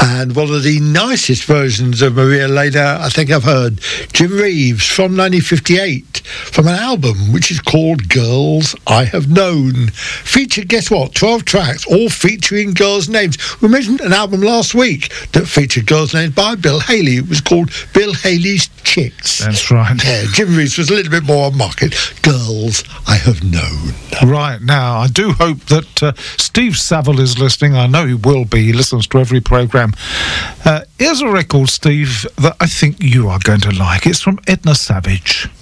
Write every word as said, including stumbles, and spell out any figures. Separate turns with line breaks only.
And one of the nicest versions of Maria Elena I think I've heard, Jim Reeves from nineteen fifty-eight, from an album which is called Girls I Have Known. Featured, guess what, twelve tracks, all featuring girls' names. We mentioned an album last week that featured girls' names by Bill Haley. It was called Bill Haley's Chicks.
That's right.
Yeah, Jim Reeves was a little bit more on market. Girls I Have Known.
Right, now, I do hope that uh, Steve Saville is listening. I know he will be. He listens to every programme. Uh, here's a record, Steve, that I think you are going to like. It's from Edna Savage.